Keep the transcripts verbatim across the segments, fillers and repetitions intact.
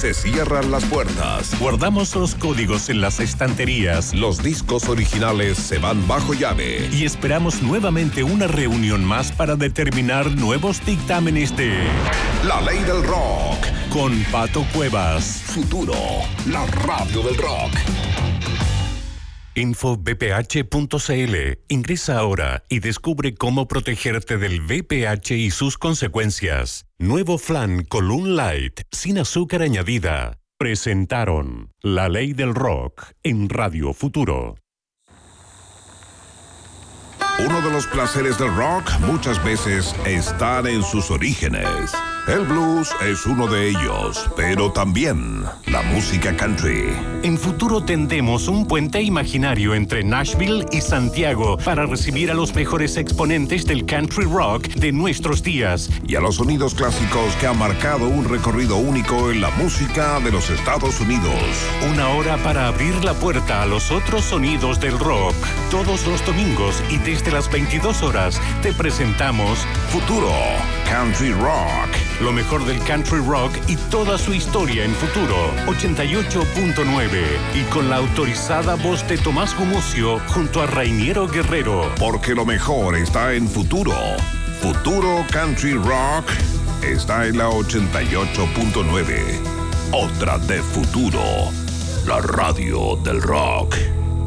se cierran las puertas. Guardamos los códigos en las estanterías. Los discos originales se van bajo llave. Y esperamos nuevamente una reunión más para determinar nuevos dictámenes de La Ley del Rock. Con Pato Cuevas. Futuro, la radio del rock. info b p h punto c l. Ingresa ahora y descubre cómo protegerte del V I H y sus consecuencias. Nuevo flan Column Light, sin azúcar añadida. Presentaron La Ley del Rock en Radio Futuro. Uno de los placeres del rock muchas veces están en sus orígenes. El blues es uno de ellos, pero también la música country. En Futuro tendemos un puente imaginario entre Nashville y Santiago para recibir a los mejores exponentes del country rock de nuestros días. Y a los sonidos clásicos que han marcado un recorrido único en la música de los Estados Unidos. Una hora para abrir la puerta a los otros sonidos del rock. Todos los domingos y desde las veintidós horas te presentamos Futuro Country Rock. Lo mejor del country rock y toda su historia en Futuro ochenta y ocho punto nueve. Y con la autorizada voz de Tomás Gumucio junto a Rainiero Guerrero. Porque lo mejor está en Futuro. Futuro Country Rock está en la ochenta y ocho punto nueve. Otra de Futuro. La radio del rock.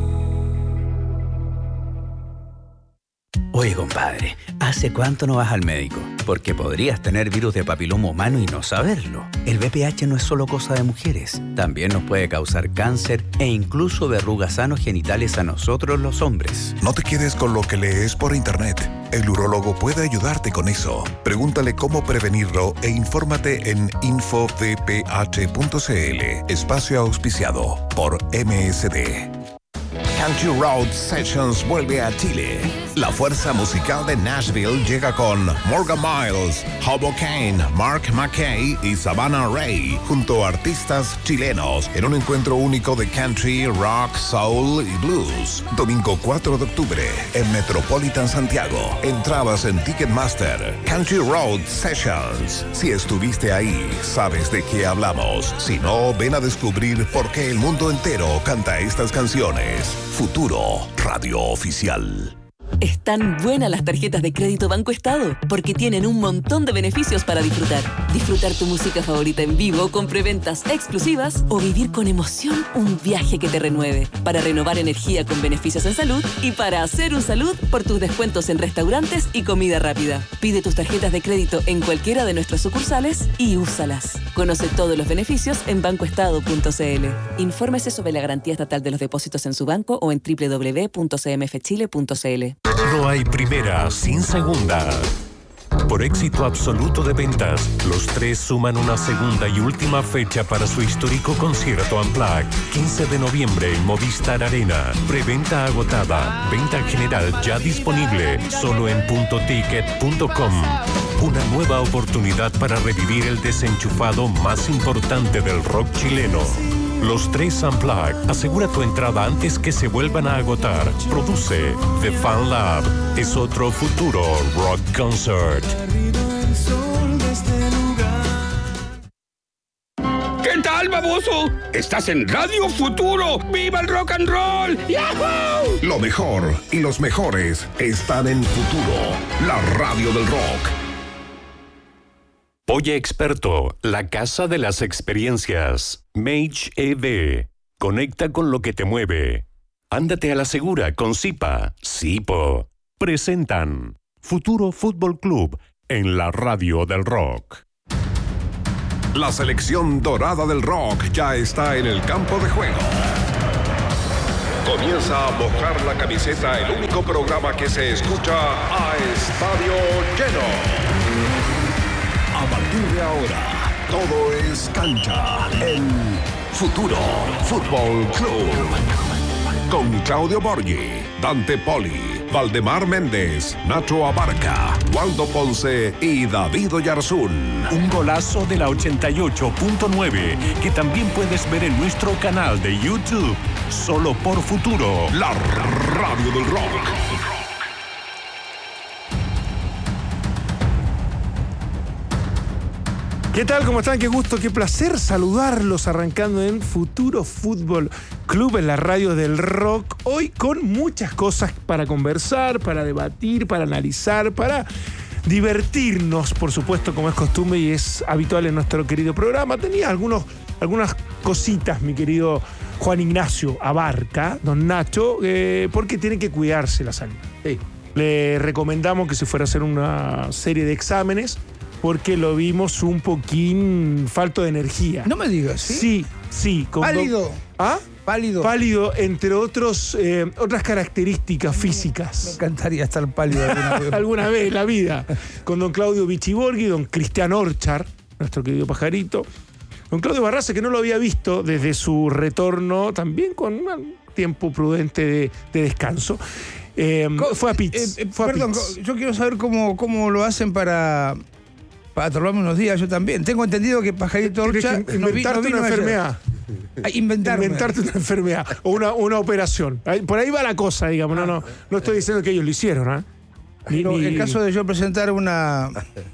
Oye, compadre, ¿hace cuánto no vas al médico? Porque podrías tener virus de papiloma humano y no saberlo. El V I H no es solo cosa de mujeres. También nos puede causar cáncer e incluso verrugas anogenitales a nosotros los hombres. No te quedes con lo que lees por internet. El urólogo puede ayudarte con eso. Pregúntale cómo prevenirlo e infórmate en info v p h punto c l. Espacio auspiciado por M S D. Country Road Sessions vuelve a Chile. La fuerza musical de Nashville llega con Morgan Miles, Hobo Kane, Mark McKay y Savannah Ray, junto a artistas chilenos, en un encuentro único de country, rock, soul y blues. Domingo cuatro de octubre, en Metropolitan Santiago. Entradas en Ticketmaster. Country Road Sessions. Si estuviste ahí, sabes de qué hablamos. Si no, ven a descubrir por qué el mundo entero canta estas canciones. Futuro, radio oficial. Están buenas las tarjetas de crédito Banco Estado porque tienen un montón de beneficios para disfrutar. Disfrutar tu música favorita en vivo con preventas exclusivas o vivir con emoción un viaje que te renueve. Para renovar energía con beneficios en salud y para hacer un salud por tus descuentos en restaurantes y comida rápida. Pide tus tarjetas de crédito en cualquiera de nuestras sucursales y úsalas. Conoce todos los beneficios en banco estado punto c l. Infórmese sobre la garantía estatal de los depósitos en su banco o en doble u doble u doble u punto c m f chile punto c l. No hay primera sin segunda. Por éxito absoluto de ventas, los tres suman una segunda y última fecha para su histórico concierto Unplugged. quince de noviembre en Movistar Arena. Preventa agotada. Venta general ya disponible. Solo en punto ticket punto com. Una nueva oportunidad para revivir el desenchufado más importante del rock chileno. Los tres Unplugged. Asegura tu entrada antes que se vuelvan a agotar. Produce The Fan Lab. Es otro Futuro Rock Concert. ¿Qué tal, baboso? Estás en Radio Futuro. ¡Viva el rock and roll! ¡Yahoo! Lo mejor y los mejores están en Futuro, la radio del rock. Oye Experto, la casa de las experiencias. Mage E V. Conecta con lo que te mueve. Ándate a la segura con Zipa. Zipo. Presentan Futuro Fútbol Club en la radio del rock. La selección dorada del rock ya está en el campo de juego. Comienza a mojar la camiseta, el único programa que se escucha a estadio lleno. A partir de ahora, todo es cancha en Futuro Fútbol Club. Con Claudio Borghi, Dante Poli, Valdemar Méndez, Nacho Abarca, Waldo Ponce y David Oyarzún. Un golazo de la ochenta y ocho punto nueve que también puedes ver en nuestro canal de YouTube. Solo por Futuro, la radio del rock. ¿Qué tal? ¿Cómo están? Qué gusto, qué placer saludarlos arrancando en Futuro Fútbol Club en la radio del rock. Hoy con muchas cosas para conversar, para debatir, para analizar, para divertirnos, por supuesto, como es costumbre y es habitual en nuestro querido programa. Tenía algunos, algunas cositas, mi querido Juan Ignacio Abarca, don Nacho, eh, porque tiene que cuidarse la salud. Sí. Le recomendamos que se fuera a hacer una serie de exámenes porque lo vimos un poquín falto de energía. No me digas, ¿sí? Sí, sí. Pálido. ¿Ah? Pálido. Pálido, entre otros, eh, otras características físicas. Me encantaría estar pálido alguna vez. Alguna vez en la vida. Con don Claudio Bichiborghi, don Cristian Orchar, nuestro querido pajarito. Don Claudio Barraza, que no lo había visto desde su retorno, también con un tiempo prudente de, de descanso. Eh, fue a Pitts. Eh, eh, fue perdón, a Pitts. Yo quiero saber cómo, cómo lo hacen para... Para tomarme unos días, yo también. Tengo entendido que Pajarito Orcha que inventarte no vi, no una enfermedad. A inventarme. Inventarte una enfermedad o una, una operación. Por ahí va la cosa, digamos. No, no, no estoy diciendo que ellos lo hicieron, ¿eh? Ni, ni... En caso de yo presentar una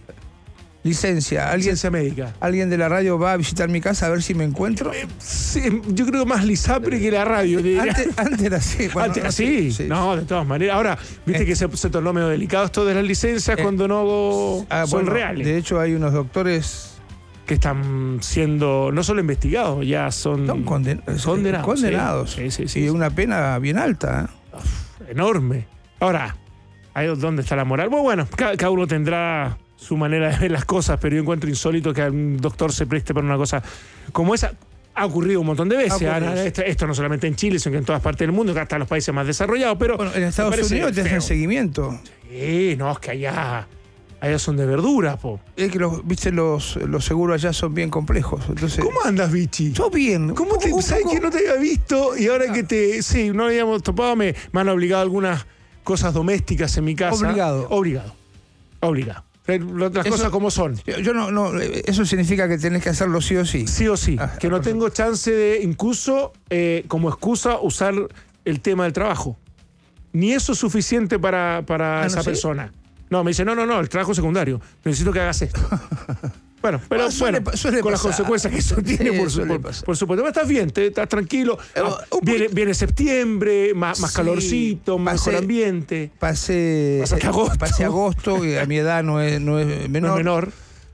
licencia, alguien, licencia médica. ¿Alguien de la radio va a visitar mi casa a ver si me encuentro? Eh, sí, yo creo más Lisapre que la radio. Antes, antes era así. Bueno, antes era así. Sí, no, de todas maneras. Ahora, viste eh. que se, se tornó medio delicado esto de las licencias eh. cuando no ah, son bueno, reales. De hecho, hay unos doctores que están siendo no solo investigados, ya son, son conden condenados. Condenados. Sí, sí, sí, y sí. una pena bien alta. ¿eh? Uf, enorme. Ahora, ahí ¿dónde está la moral? Bueno, bueno, cada, cada uno tendrá su manera de ver las cosas, pero yo encuentro insólito que un doctor se preste para una cosa como esa. Ha ocurrido un montón de veces. Ana, esto, esto no solamente en Chile, sino que en todas partes del mundo, que hasta en los países más desarrollados, pero... Bueno, en Estados Unidos te hacen seguimiento. Sí, no, es que allá... Allá son de verdura, po. Es que los, viste, los, los seguros allá son bien complejos. Entonces, ¿cómo andas, Bichi? Yo bien. ¿Cómo te, ¿Sabes que no te había visto? Y ahora ah. que te... Sí, no habíamos topado, me, me han obligado a algunas cosas domésticas en mi casa. Obligado. Obligado. Obligado. Las eso, cosas como son. Yo, yo no, no, eso significa que tenés que hacerlo sí o sí. Sí o sí. Ah, que no perfecto. Tengo chance de, incluso eh, como excusa, usar el tema del trabajo. Ni eso es suficiente para, para ah, esa ¿no persona. ¿Sí? No, me dice, no, no, no, el trabajo secundario. Necesito que hagas esto. Bueno, pero bueno, suele, suele con pasar. Las consecuencias que eso tiene, sí, por, su, por, por supuesto. Pero estás bien, te, estás tranquilo. Ah, viene, viene septiembre, más, más sí, calorcito, pasé, mejor ambiente. Pasé, Pasaste agosto. Pasé agosto, y a mi edad no es, no es menor. No es menor.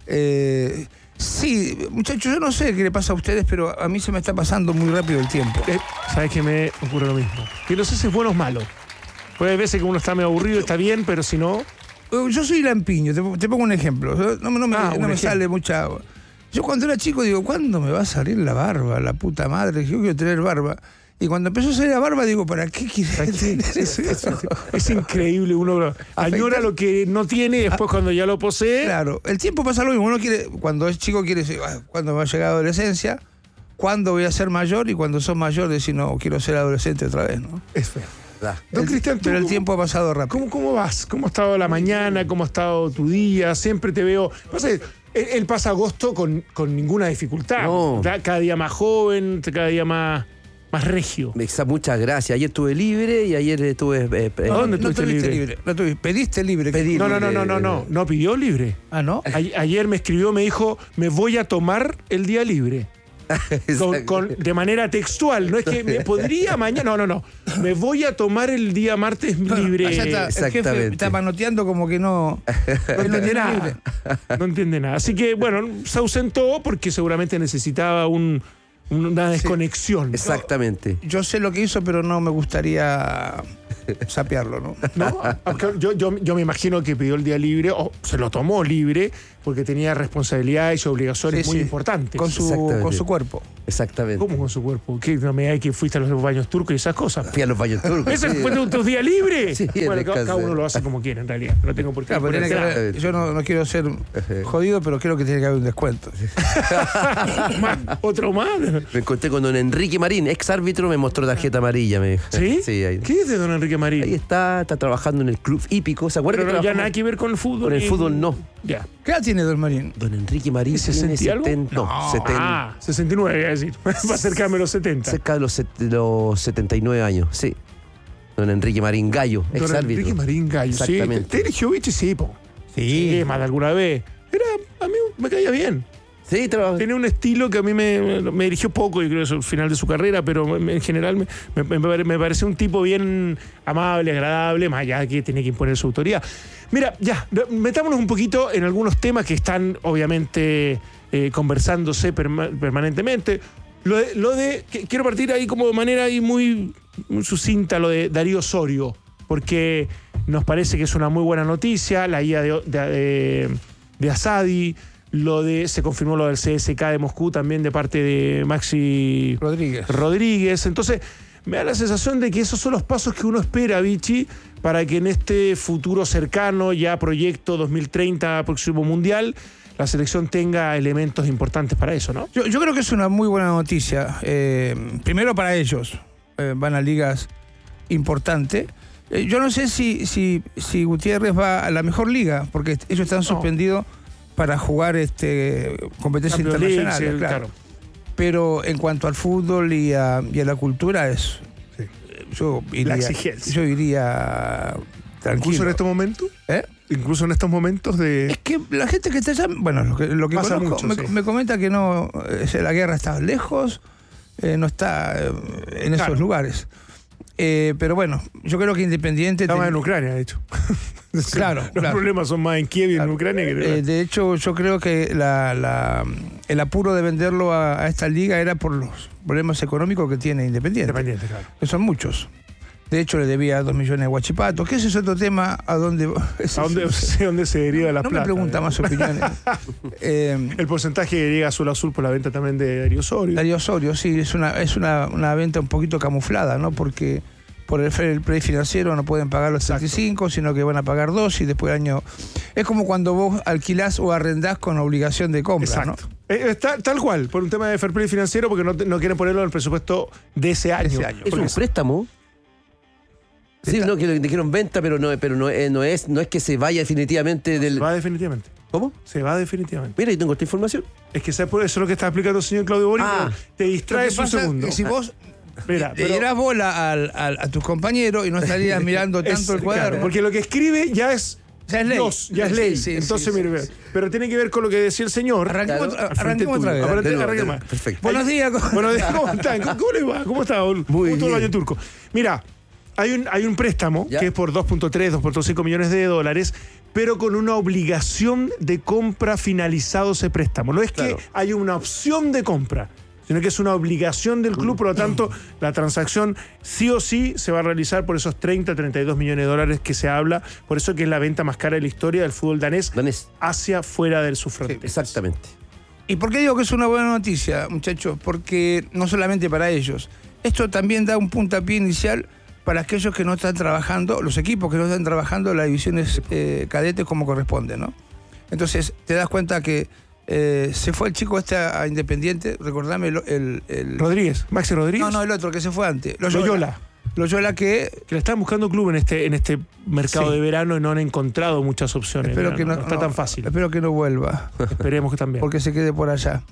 Eh, sí, muchachos, yo no sé qué le pasa a ustedes, pero a mí se me está pasando muy rápido el tiempo. Eh, ¿Sabes qué me ocurre lo mismo? Que no sé si es bueno o malo. Puede veces que uno está medio aburrido, está bien, pero si no... Yo soy lampiño, te, te pongo un ejemplo. No, no me, ah, no me sale mucha agua. Yo cuando era chico digo, ¿cuándo me va a salir la barba? La puta madre, yo quiero tener barba. Y cuando empezó a salir la barba digo, ¿para qué quieres tener eso? Es, es, es increíble, uno añora lo que no tiene y después cuando ya lo posee... Claro, el tiempo pasa lo mismo. Uno quiere, cuando es chico quiere decir, ¿cuándo va a llegar a la adolescencia? ¿Cuándo voy a ser mayor? Y cuando sos mayor decir, no, quiero ser adolescente otra vez, ¿no? Es feo. Don Cristian, pero el tiempo ha pasado rápido. ¿Cómo, ¿Cómo vas? ¿Cómo ha estado la mañana? ¿Cómo ha estado tu día? Siempre te veo... No sé, él, él pasa agosto con, con ninguna dificultad. No. Cada día más joven, cada día más, más regio. Muchas gracias. Ayer estuve libre y ayer estuve... Eh, ¿A dónde no, estuviste no libre? libre? No tuviste, pediste libre. Pedí no, libre. no, no, no, no, no. No pidió libre. Ah, ¿no? A, ayer me escribió, me dijo, me voy a tomar el día libre. Con, con, de manera textual, no es que me podría mañana, no, no, no, me voy a tomar el día martes libre. No, está, el jefe está manoteando como que no, no entiende nada, no entiende nada. Así que bueno, se ausentó porque seguramente necesitaba un, una desconexión. Sí, exactamente. Yo, yo sé lo que hizo, pero no me gustaría sapearlo, ¿no? ¿No? Yo, yo, yo me imagino que pidió el día libre, o se lo tomó libre, porque tenía responsabilidades y obligaciones sí, muy sí. importantes. Con su, con su cuerpo. Exactamente. ¿Cómo con su cuerpo? ¿Qué? No me digas que fuiste a los baños turcos y esas cosas. Fui a los baños turcos. ¿Ese sí. fue tu, tu día libre? Sí, bueno, cada, cada uno lo hace como quiere, en realidad. No tengo por qué. Claro, tiene que haber, yo no, no quiero ser jodido, pero creo que tiene que haber un descuento. ¿Otro más? Me encontré con don Enrique Marín, ex árbitro, me mostró tarjeta amarilla. Me... ¿Sí? Sí, ahí. ¿Qué es de don Enrique Marín? Ahí está, está trabajando en el club hípico. ¿Se acuerdan? Pero que ya nada que ver con el fútbol. Con el y... fútbol no. Ya. ¿Qué edad tiene don Marín? Don Enrique Marín tiene setenta. No, no setenta. Ah, sesenta y nueve, voy a decir. Va a acercarme a los setenta. Cerca de los, set, de los setenta y nueve años, sí. Don Enrique Marín Gallo, ex árbitro. Don Enrique Marín Gallo, exactamente. Sí. ¿Te eligió Vichy? Sí, po. Sí. Sí, más de alguna vez. Era, a mí me caía bien. Sí, trabaja. Tiene un estilo que a mí me, me dirigió poco, y creo que es el final de su carrera, pero en general me, me, me, me parece un tipo bien amable, agradable, más allá de que tiene que imponer su autoridad. Mira, ya, metámonos un poquito en algunos temas que están obviamente eh, conversándose perma- permanentemente. Lo de, lo de que, quiero partir ahí como de manera ahí muy, muy sucinta, lo de Darío Osorio, porque nos parece que es una muy buena noticia, la ida de, de, de, de Asadi, lo de, se confirmó lo del C S K de Moscú también de parte de Maxi Rodríguez. Rodríguez. Entonces, me da la sensación de que esos son los pasos que uno espera, Vichy, para que en este futuro cercano, ya proyecto dos mil treinta, próximo mundial, la selección tenga elementos importantes para eso, ¿no? Yo, yo creo que es una muy buena noticia. Eh, primero para ellos, eh, van a ligas importantes. Eh, yo no sé si, si, si Gutiérrez va a la mejor liga, porque ellos están suspendidos no. para jugar este competencias internacionales, League, sí, claro. claro. Pero en cuanto al fútbol y a, y a la cultura, es sí. yo iría, la exigencia. Yo iría tranquilo. ¿Incluso en estos momentos? ¿Eh? Incluso en estos momentos de... Es que la gente que está allá, bueno, lo que, lo que Pasa conozco, mucho, me, sí. me comenta que no, eh, la guerra está lejos, eh, no está eh, en claro. esos lugares. Eh, pero bueno, yo creo que Independiente... Está ten... más en Ucrania, de hecho. Claro. Los claro. problemas son más en Kiev y claro. en Ucrania que... Eh, de hecho, yo creo que la, la, el apuro de venderlo a, a esta liga era por los problemas económicos que tiene Independiente. Independiente, claro. Que son muchos. De hecho, le debía dos millones de guachipatos, que ese es otro tema a dónde... ¿A dónde, sé dónde se deriva la no plata? No me pregunta eh. más opiniones. eh, el porcentaje que llega Azul Azul por la venta también de Darío Osorio. Darío Osorio, sí, es una es una, una venta un poquito camuflada, ¿no? Porque por el, el precio financiero no pueden pagar los treinta y cinco, sino que van a pagar dos y después del año... Es como cuando vos alquilás o arrendás con obligación de compra, exacto. ¿no? Eh, está, tal cual, por un tema de fair play financiero, porque no, no quieren ponerlo en el presupuesto de ese año. Ese año. ¿Es un préstamo? Sí, no, que dijeron venta, pero no, pero no, no, es, no es que se vaya definitivamente del... Se va definitivamente. ¿Cómo? Se va definitivamente. Mira, yo tengo esta información. Es que eso es lo que está explicando el señor Claudio Borini, ah, te distraes un segundo. Si vos Mira, le dieras bola al, al, a tus compañeros y no estarías mirando tanto es, el cuaderno. Claro, porque lo que escribe ya es... Ya es ley. Dios, ya es ley. Sí, sí, Entonces, sí, mire, sí, sí. pero tiene que ver con lo que decía el señor. Arranquemos, claro, arranquemos otra vez. Arranquemos, arranquemos. Perfecto. Buenos días. Buenos días, ¿cómo están? ¿Cómo les va? ¿Cómo está? ¿Cómo Muy todo el bien. Valle Turco? Mira, hay un, hay un préstamo ¿Ya? que es por dos punto tres, dos punto cinco millones de dólares, pero con una obligación de compra finalizado ese préstamo. No es Claro. que hay una opción de compra, sino que es una obligación del club, por lo tanto, la transacción sí o sí se va a realizar por esos treinta, treinta y dos millones de dólares que se habla, por eso que es la venta más cara de la historia del fútbol danés, Danés. hacia fuera de sus fronteras. Exactamente. ¿Y por qué digo que es una buena noticia, muchachos? Porque no solamente para ellos, esto también da un puntapié inicial para aquellos que no están trabajando, los equipos que no están trabajando las divisiones eh, cadetes como corresponde, ¿no? Entonces, te das cuenta que eh, se fue el chico este a, a Independiente, recordame el, el, el... Rodríguez, Maxi Rodríguez. No, no, el otro que se fue antes. Loyola. Loyola. Loyola que... Que le están buscando club en este, en este mercado Sí. de verano y no han encontrado muchas opciones. Espero no, que no, no está no, tan fácil. Espero que no vuelva. Esperemos que también. Porque se quede por allá.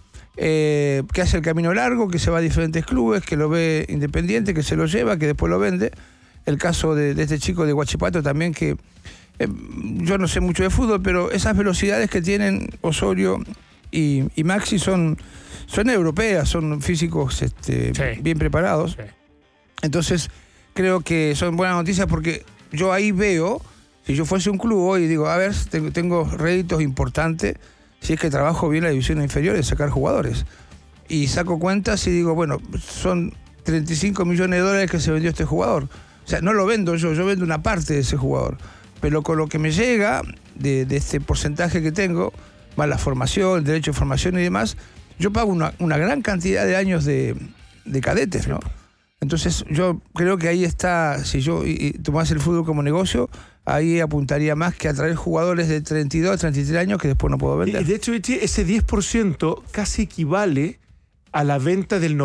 Eh, que hace el camino largo, que se va a diferentes clubes, que lo ve Independiente, que se lo lleva, que después lo vende. El caso de, de este chico de Huachipato también, que eh, yo no sé mucho de fútbol, pero esas velocidades que tienen Osorio y, y Maxi son, son europeas, son físicos este, Sí. bien preparados. Sí. Entonces, creo que son buenas noticias porque yo ahí veo, si yo fuese un club hoy, digo, a ver, tengo, tengo réditos importantes, si es que trabajo bien la división inferior, es sacar jugadores. Y saco cuentas y digo, bueno, son treinta y cinco millones de dólares que se vendió este jugador. O sea, no lo vendo yo, yo vendo una parte de ese jugador. Pero con lo que me llega, de, de este porcentaje que tengo, más la formación, el derecho de formación y demás, yo pago una, una gran cantidad de años de, de cadetes, ¿no? Entonces yo creo que ahí está, si yo y, y tomás el fútbol como negocio, ahí apuntaría más que a traer jugadores de treinta y dos, treinta y tres años que después no puedo vender. Y de hecho, ese diez por ciento casi equivale a la venta del